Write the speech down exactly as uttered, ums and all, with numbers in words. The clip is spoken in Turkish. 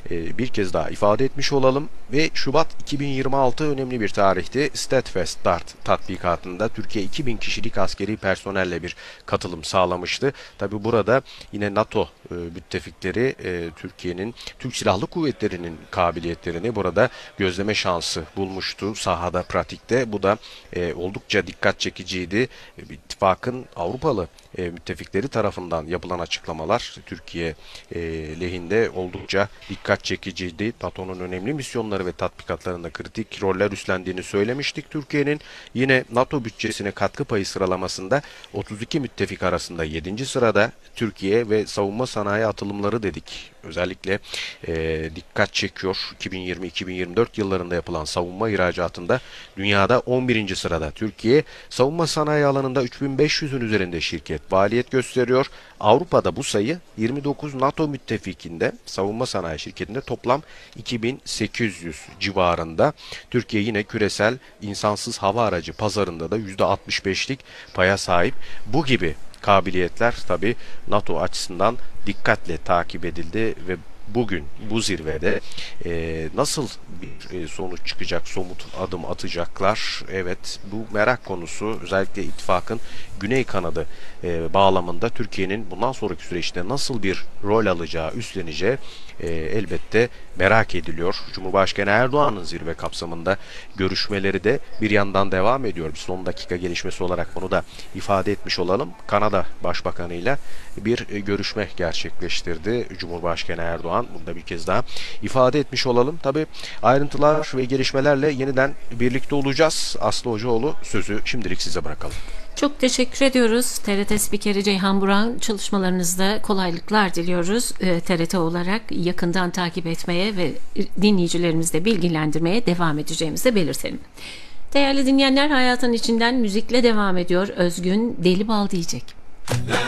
e, bir kez daha ifade etmiş olalım. Ve Şubat iki bin yirmi altı önemli bir tarihti. Steadfast Dart tatbikatında Türkiye iki bin kişilik askeri personelle bir katılım sağlamıştı. Tabi burada yine NATO e, müttefikleri e, Türkiye'nin Türk Silahlı Kuvvetleri'nin kabiliyetlerini burada gözleme şansı bulmuştu sahada, pratikte. Bu da e, oldukça dikkat çekiciydi. E, ittifakın Avrupalı e, müttefikleri tarafından yapılan açıklamalar Türkiye e, lehinde oldukça dikkat çekiciydi. NATO'nun önemli misyonları ve tatbikatlarında kritik roller üstlendiğini söylemiştik. Türkiye'nin yine NATO bütçesine katkı payı sıralamasında otuz iki müttefik arasında yedinci sırada. Türkiye ve savunma sanayi atılımları dedik. Özellikle e, dikkat çekiyor. iki bin yirmi iki bin yirmi dört yıllarında yapılan savunma ihracatında dünyada on birinci sırada. Türkiye savunma sanayi alanında üç bin beş yüzün üzerinde şirket faaliyet gösteriyor. Avrupa'da bu sayı yirmi dokuz NATO müttefikinde savunma sanayi şirketinde toplam iki bin sekiz yüz civarında. Türkiye yine küresel insansız hava aracı pazarında da yüzde altmış beşlik paya sahip. Bu gibi kabiliyetler tabi NATO açısından dikkatle takip edildi ve bugün bu zirvede e, nasıl bir e, sonuç çıkacak, somut adım atacaklar? Evet, bu merak konusu. Özellikle ittifakın Güney kanadı e, bağlamında Türkiye'nin bundan sonraki süreçte nasıl bir rol alacağı, üstleneceği e, elbette merak ediliyor. Cumhurbaşkanı Erdoğan'ın zirve kapsamında görüşmeleri de bir yandan devam ediyor. Bir son dakika gelişmesi olarak bunu da ifade etmiş olalım. Kanada Başbakanı ile bir e, görüşme gerçekleştirdi Cumhurbaşkanı Erdoğan. Bunu da bir kez daha ifade etmiş olalım. Tabi ayrıntılar ve gelişmelerle yeniden birlikte olacağız. Aslı Hocaoğlu, sözü şimdilik size bırakalım. Çok teşekkür ediyoruz. T R T spikeri Ceyhan Buran, çalışmalarınızda kolaylıklar diliyoruz. T R T olarak yakından takip etmeye ve dinleyicilerimizi de bilgilendirmeye devam edeceğimizi de belirtelim. Değerli dinleyenler, hayatın içinden müzikle devam ediyor. Özgün Deli Bal diyecek.